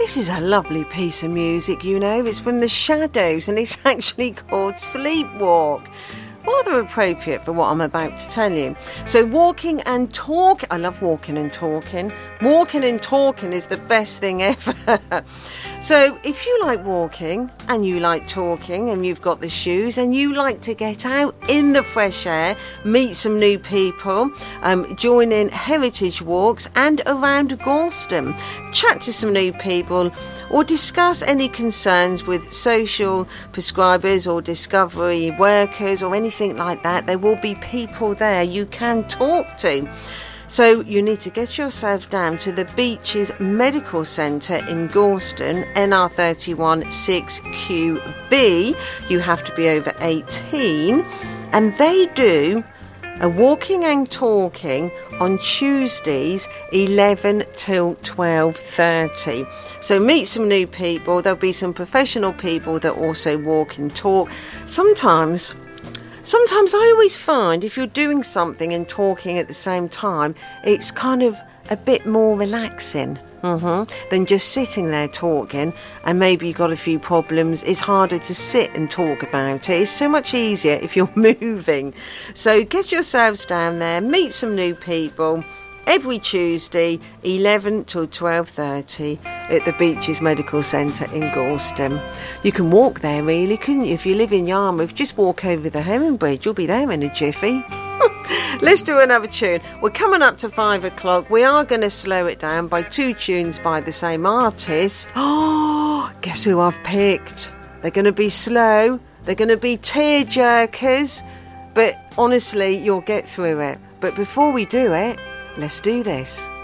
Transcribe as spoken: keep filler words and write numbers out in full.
This is a lovely piece of music, you know. It's from The Shadows and it's actually called Sleepwalk. Rather appropriate for what I'm about to tell you. So walking and talk, I love walking and talking. Walking and talking is the best thing ever. So if you like walking and you like talking and you've got the shoes and you like to get out in the fresh air, meet some new people, um, join in heritage walks and around Gorleston, chat to some new people or discuss any concerns with social prescribers or discovery workers or anything like that, there will be people there you can talk to. So you need to get yourself down to the Beaches Medical Centre in Gorleston, N R thirty-one six Q B. You have to be over eighteen. And they do a walking and talking on Tuesdays, eleven till twelve thirty. So meet some new people. There'll be some professional people that also walk and talk. Sometimes... Sometimes I always find if you're doing something and talking at the same time, it's kind of a bit more relaxing mm-hmm, than just sitting there talking and maybe you've got a few problems. It's harder to sit and talk about it. It's so much easier if you're moving. So get yourselves down there, meet some new people. Every Tuesday, eleven till twelve thirty at the Beaches Medical Centre in Gorleston. You can walk there really, couldn't you? If you live in Yarmouth, just walk over the Herring Bridge. You'll be there in a jiffy. Let's do another tune. We're coming up to five o'clock. We are going to slow it down by two tunes by the same artist. Oh, guess who I've picked? They're going to be slow. They're going to be tear-jerkers. But honestly, you'll get through it. But before we do it, let's do this.